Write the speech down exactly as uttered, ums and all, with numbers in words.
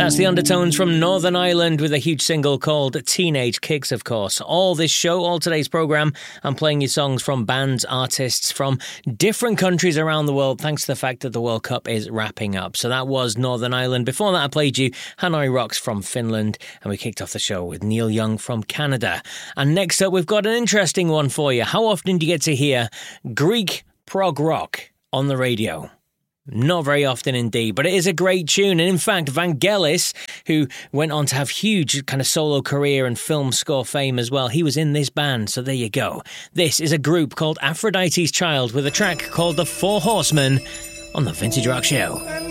That's the Undertones from Northern Ireland with a huge single called Teenage Kicks, of course. All this show, all today's programme, I'm playing you songs from bands, artists from different countries around the world, thanks to the fact that the World Cup is wrapping up. So that was Northern Ireland. Before that, I played you Hanoi Rocks from Finland, and we kicked off the show with Neil Young from Canada. And next up, we've got an interesting one for you. How often do you get to hear Greek prog rock on the radio? Not very often indeed, but it is a great tune. And in fact, Vangelis, who went on to have huge kind of solo career and film score fame as well, he was in this band. So there you go. This is a group called Aphrodite's Child with a track called The Four Horsemen on the Vintage Rock Show.